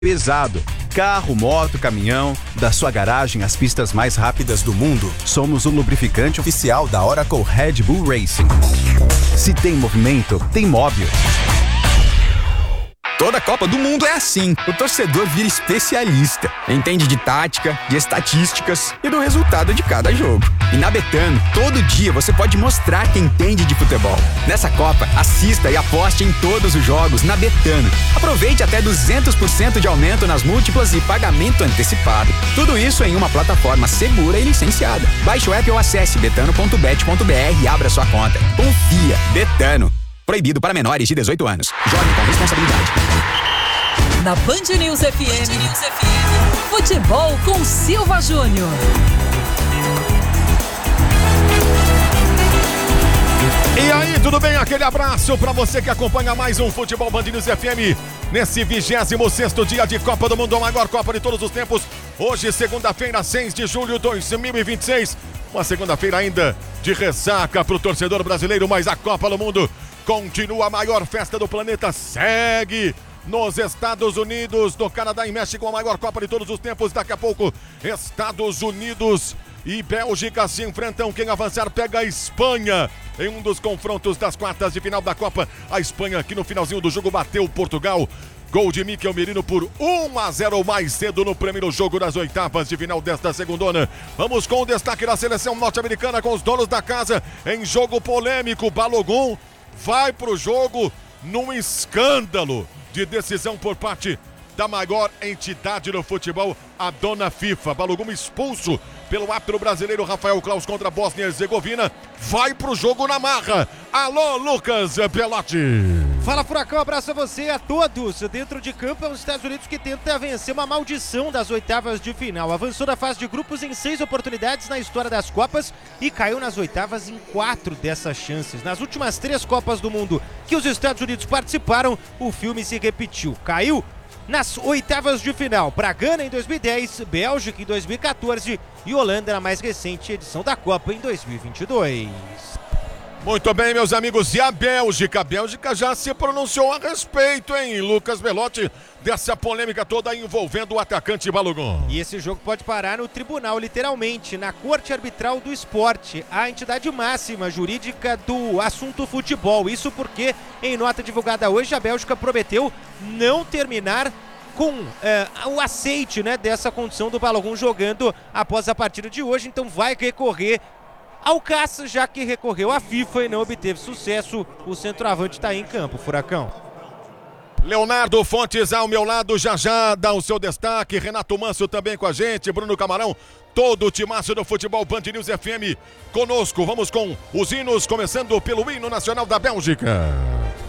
pesado. Carro, moto, caminhão, da sua garagem às pistas mais rápidas do mundo, somos o lubrificante oficial da Oracle Red Bull Racing. Se tem movimento, tem Mobil. Toda Copa do Mundo é assim. O torcedor vira especialista. Entende de tática, de estatísticas e do resultado de cada jogo. E na Betano, todo dia você pode mostrar que entende de futebol. Nessa Copa, assista e aposte em todos os jogos na Betano. Aproveite até 200% de aumento nas múltiplas e pagamento antecipado. Tudo isso em uma plataforma segura e licenciada. Baixe o app ou acesse betano.bet.br e abra sua conta. Confia. Betano. Proibido para menores de 18 anos. Jogue com responsabilidade. Na Band News FM, futebol com Silva Júnior. E aí, tudo bem? Aquele abraço para você que acompanha mais um Futebol Band News FM nesse 26º dia de Copa do Mundo, a maior Copa de todos os tempos. Hoje, segunda-feira, 6 de julho de 2026. Uma segunda-feira ainda de ressaca para o torcedor brasileiro, mas a Copa do Mundo continua. A maior festa do planeta segue nos Estados Unidos, no Canadá e México, a maior Copa de todos os tempos. Daqui a pouco, Estados Unidos e Bélgica se enfrentam. Quem avançar pega a Espanha em um dos confrontos das quartas de final da Copa. A Espanha, que no finalzinho do jogo bateu Portugal. Gol de Mikel Merino por 1-0 mais cedo no primeiro jogo das oitavas de final desta segundona. Vamos com o destaque da seleção norte-americana com os donos da casa em jogo polêmico. Balogun vai pro jogo num escândalo de decisão por parte da maior entidade do futebol, a dona FIFA. Balogun expulso pelo árbitro brasileiro Rafael Claus contra a Bósnia e Herzegovina. Vai pro jogo na marra. Alô, Lucas Belotti. Fala, Furacão, abraço a você e a todos. Dentro de campo é os Estados Unidos que tenta vencer uma maldição das oitavas de final. Avançou da fase de grupos em 6 oportunidades na história das Copas e caiu nas oitavas em 4 dessas chances. Nas últimas 3 Copas do Mundo que os Estados Unidos participaram, o filme se repetiu. Caiu nas oitavas de final para Gana em 2010, Bélgica em 2014 e Holanda na mais recente edição da Copa em 2022. Muito bem, meus amigos, e a Bélgica? A Bélgica já se pronunciou a respeito, hein, Lucas Belotti, dessa polêmica toda envolvendo o atacante Balogun. E esse jogo pode parar no tribunal, literalmente, na Corte Arbitral do Esporte, a entidade máxima jurídica do assunto futebol. Isso porque, em nota divulgada hoje, a Bélgica prometeu não terminar com o aceite, né, dessa condição do Balogun jogando após a partida de hoje, então vai recorrer ao CAS, já que recorreu à FIFA e não obteve sucesso. O centroavante está em campo, Furacão. Leonardo Fontes ao meu lado, já dá o seu destaque. Renato Manso também com a gente, Bruno Camarão, todo o timaço do futebol Band News FM conosco. Vamos com os hinos, começando pelo hino nacional da Bélgica.